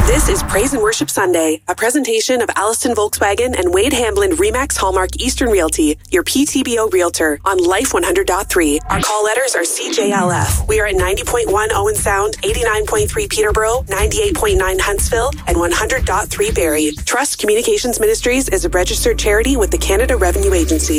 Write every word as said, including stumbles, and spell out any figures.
This is Praise and Worship Sunday, a presentation of Alliston Volkswagen and Wade Hamblin Remax Hallmark Eastern Realty, your P T B O Realtor, on Life one hundred point three. Our call letters are C J L F. We are at ninety point one Owen Sound, eighty-nine point three Peterborough, ninety-eight point nine Huntsville, and one hundred point three Barrie. Trust Communications Ministries is a registered charity with the Canada Revenue Agency.